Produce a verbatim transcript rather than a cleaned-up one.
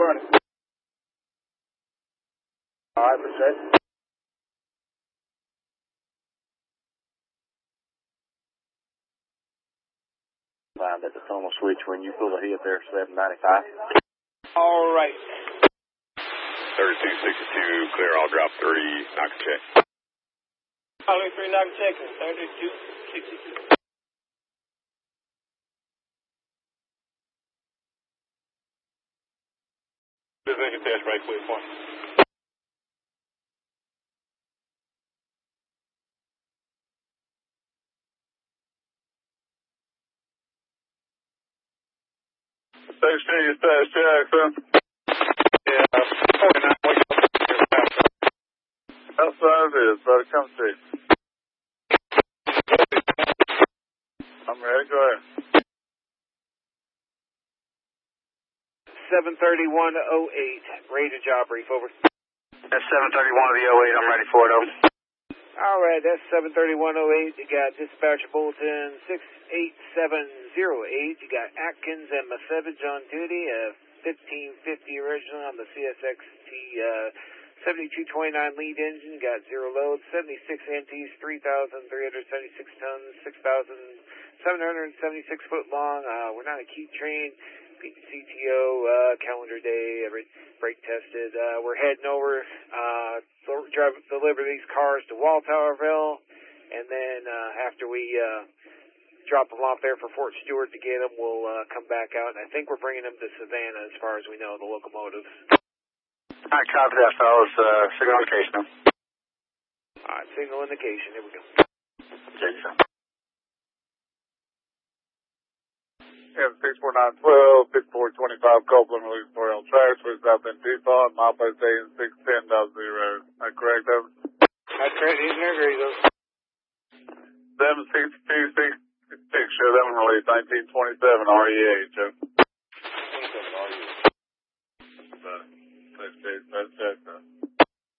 running. All right, appreciate it. Find at the thermal switch when you pull ahead there, seven ninety-five. All right. thirty-two sixty-two, clear, I'll drop three, knock a check. Highway three, knock a check, thirty-two sixty-two. Just make a test right quick for me. sixteen, fast Jackson. Yeah, forty-nine, that's what it is, brother. Come see. I'm ready, go ahead. seven thirty-one oh eight, ready to job brief, over. That's seven thirty-one of the oh eight, I'm ready for it, over. All right, that's seven thirty-one oh eight. You got dispatcher bulletin six eight seven oh eight. You got Atkins and Masevich on duty, uh, fifteen fifty original on the C S X T uh, seventy-two twenty-nine lead engine. You got zero load, seventy-six empties, three thousand three hundred seventy-six tons, six thousand seven hundred seventy-six foot long. Uh, we're not a key train. C T O, uh, calendar day, every brake tested. Uh, we're heading over, uh, to drive, deliver these cars to Waldtowerville, and then, uh, after we, uh, drop them off there for Fort Stewart to get them, we'll, uh, come back out, and I think we're bringing them to Savannah as far as we know, the locomotives. Alright, copy that, fellas. Uh, signal indication. Alright, signal indication, here we go. Jason. Yeah, six four nine twelve, six four twenty-five, Copeland, release for L Trash, with South End Default, mile by station six ten point zero. That correct, over? That's correct, engineer, agree, those. seven sixty-two, six six, show them release nineteen twenty-seven, R E A, Joe.